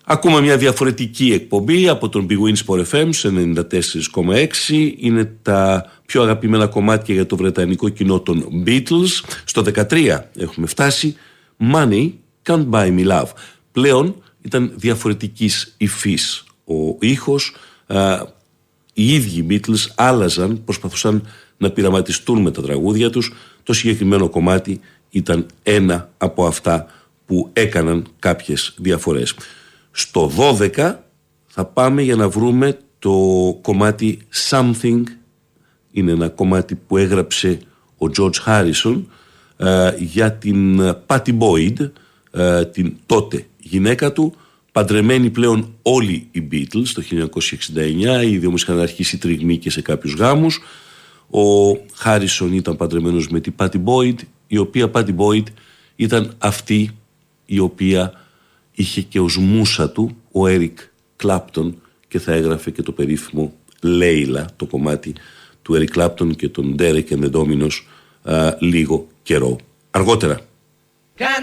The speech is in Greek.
Ακούμε μια διαφορετική εκπομπή από τον Big Win Sport FM σε 94,6. Είναι τα πιο αγαπημένα κομμάτια για το βρετανικό κοινό των Beatles. Στο 13 έχουμε φτάσει. Money Can't Buy Me Love. Πλέον ήταν διαφορετικής υφής ο ήχος. Οι ίδιοι οι Beatles άλλαζαν, προσπαθούσαν να πειραματιστούν με τα τραγούδια τους. Το συγκεκριμένο κομμάτι ήταν ένα από αυτά που έκαναν κάποιες διαφορές. Στο 12 θα πάμε για να βρούμε το κομμάτι Something. Είναι ένα κομμάτι που έγραψε ο George Harrison για την Pattie Boyd, την τότε γυναίκα του. Παντρεμένοι πλέον όλοι οι Beatles το 1969, ήδη όμως είχαν αρχίσει τριγμοί και σε κάποιους γάμους. Ο Harrison ήταν παντρεμένος με την Pattie Boyd, η οποία Pattie Boyd ήταν αυτή η οποία είχε και ως μούσα του ο Eric Clapton και θα έγραφε και το περίφημο Layla, το κομμάτι του Eric Clapton και τον Derek and the Dominos λίγο καιρό αργότερα.